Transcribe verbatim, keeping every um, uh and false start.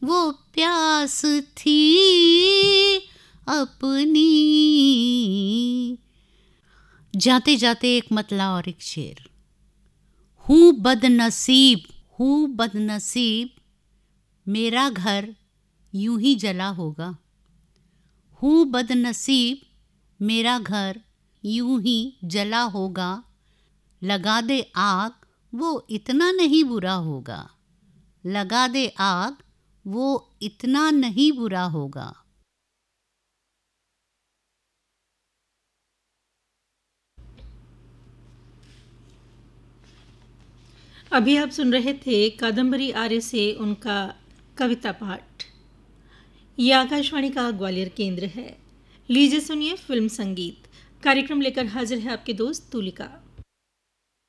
वो प्यास थी अपनी। जाते जाते एक मतला और एक शेर। हूँ बदनसीब, हूँ बदनसीब, मेरा घर यूं ही जला होगा। हूँ बदनसीब, मेरा घर यूं ही जला होगा। लगा दे आग, वो इतना नहीं बुरा होगा। लगा दे आग, वो इतना नहीं बुरा होगा। अभी आप सुन रहे थे कादम्बरी आर्य से उनका कविता पाठ। ये आकाशवाणी का ग्वालियर केंद्र है। लीजिए सुनिए फिल्म संगीत। कार्यक्रम लेकर हाजिर है आपके दोस्त तुलिका।